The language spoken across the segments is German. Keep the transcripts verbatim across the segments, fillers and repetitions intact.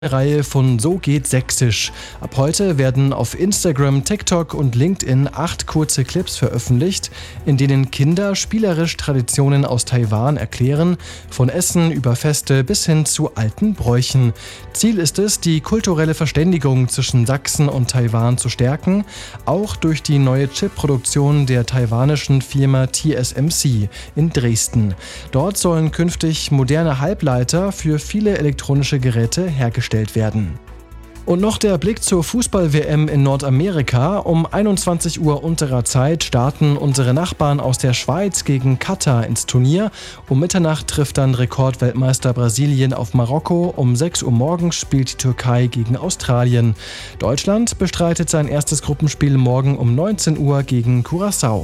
Reihe von So geht Sächsisch. Ab heute werden auf Instagram, TikTok und LinkedIn acht kurze Clips veröffentlicht, in denen Kinder spielerisch Traditionen aus Taiwan erklären, von Essen über Feste bis hin zu alten Bräuchen. Ziel ist es, die kulturelle Verständigung zwischen Sachsen und Taiwan zu stärken, auch durch die neue Chip-Produktion der taiwanischen Firma T S M C in Dresden. Dort sollen künftig moderne Halbleiter für viele elektronische Geräte hergestellt werden. Und noch der Blick zur Fußball-W M in Nordamerika. Um einundzwanzig Uhr unserer Zeit starten unsere Nachbarn aus der Schweiz gegen Katar ins Turnier. Um Mitternacht trifft dann Rekordweltmeister Brasilien auf Marokko. Um sechs Uhr morgens spielt die Türkei gegen Australien. Deutschland bestreitet sein erstes Gruppenspiel morgen um neunzehn Uhr gegen Curaçao.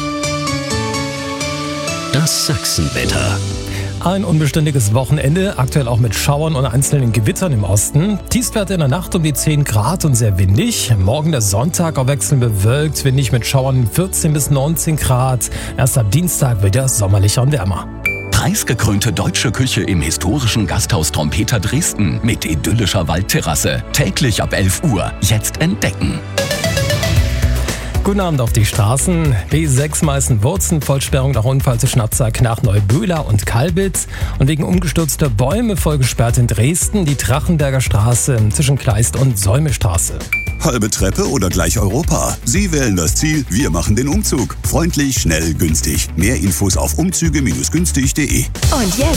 Das Sachsenwetter. Ein unbeständiges Wochenende, aktuell auch mit Schauern und einzelnen Gewittern im Osten. Tiefstwerte in der Nacht um die zehn Grad und sehr windig. Morgen der Sonntag auch wechselnd bewölkt, windig mit Schauern vierzehn bis neunzehn Grad. Erst ab Dienstag wieder sommerlicher und wärmer. Preisgekrönte deutsche Küche im historischen Gasthaus Trompeter Dresden mit idyllischer Waldterrasse. Täglich ab elf Uhr. Jetzt entdecken. Guten Abend auf die Straßen. B sechs Meißen-Wurzen, Vollsperrung nach Unfall zwischen Abzag nach Neubühla und Kalbitz. Und wegen umgestürzter Bäume voll gesperrt in Dresden die Drachenberger Straße zwischen Kleist und Säumestraße. Halbe Treppe oder gleich Europa? Sie wählen das Ziel, wir machen den Umzug. Freundlich, schnell, günstig. Mehr Infos auf umzüge Bindestrich günstig Punkt de. Und jetzt